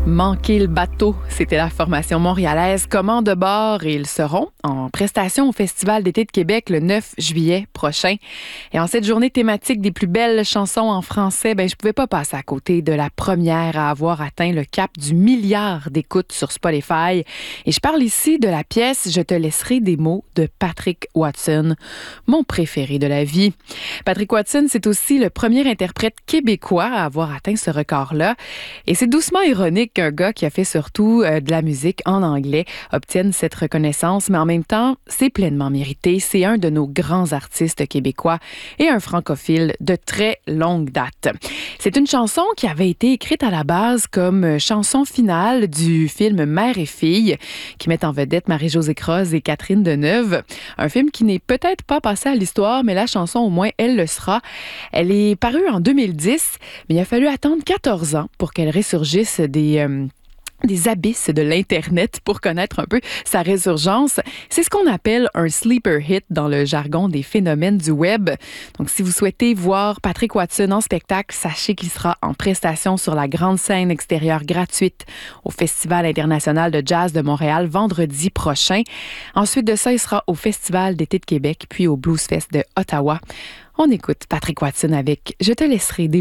Manquer le bateau, c'était la formation montréalaise Commande de bord et ils seront en prestation au Festival d'été de Québec le 9 juillet prochain. Et en cette journée thématique des plus belles chansons en français, je pouvais pas passer à côté de la première à avoir atteint le cap du milliard d'écoutes sur Spotify. Et je parle ici de la pièce Je te laisserai des mots de Patrick Watson, mon préféré de la vie. Patrick Watson, c'est aussi le premier interprète québécois à avoir atteint ce record-là. Et c'est doucement ironique qu'un gars qui a fait surtout de la musique en anglais obtienne cette reconnaissance, mais en même temps, c'est pleinement mérité. C'est un de nos grands artistes québécois et un francophile de très longue date. C'est une chanson qui avait été écrite à la base comme chanson finale du film Mère et fille, qui met en vedette Marie-Josée Croze et Catherine Deneuve. Un film qui n'est peut-être pas passé à l'histoire, mais la chanson, au moins, elle le sera. Elle est parue en 2010, mais il a fallu attendre 14 ans pour qu'elle ressurgisse des abysses de l'Internet pour connaître un peu sa résurgence. C'est ce qu'on appelle un sleeper hit dans le jargon des phénomènes du web. Donc, si vous souhaitez voir Patrick Watson en spectacle, sachez qu'il sera en prestation sur la grande scène extérieure gratuite au Festival international de jazz de Montréal vendredi prochain. Ensuite de ça, il sera au Festival d'été de Québec puis au Blues Fest de Ottawa. On écoute Patrick Watson avec « Je te laisserai des mots ».